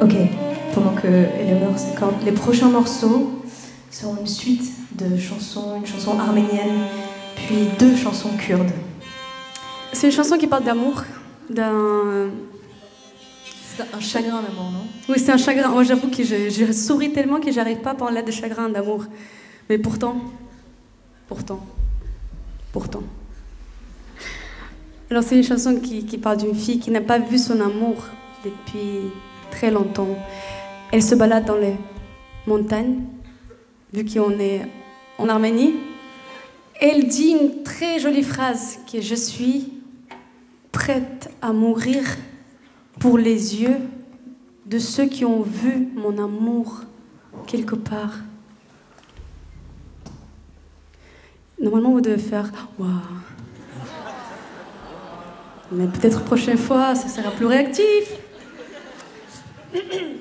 Ok, pendant que Eleanor s'accorde, les prochains morceaux seront une suite de chansons, une chanson arménienne, puis 2 chansons kurdes. C'est une chanson qui parle d'amour, d'un... C'est un chagrin d'amour, non? Oui, c'est un chagrin. Moi, j'avoue que je souris tellement que j'arrive pas à parler de chagrin, d'amour. Mais pourtant... Alors, c'est une chanson qui parle d'une fille qui n'a pas vu son amour depuis très longtemps. Elle se balade dans les montagnes, vu qu'on est en Arménie. Elle dit une très jolie phrase que je suis prête à mourir pour les yeux de ceux qui ont vu mon amour quelque part. Normalement, vous devez faire waouh. Mais peut-être prochaine fois, ça sera plus réactif.